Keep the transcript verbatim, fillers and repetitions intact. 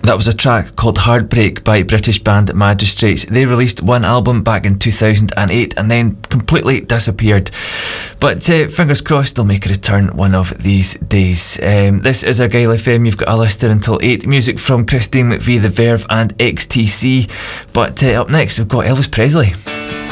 That was a track called Heartbreak by British band Magistrates. They released one album back in two thousand eight and then completely disappeared. But uh, fingers crossed they'll make a return one of these days. Um, this is Argyle F M. You've got Alistair until eight. Music from Christine McVie, The Verve and X T C. But uh, up next we've got Elvis Presley.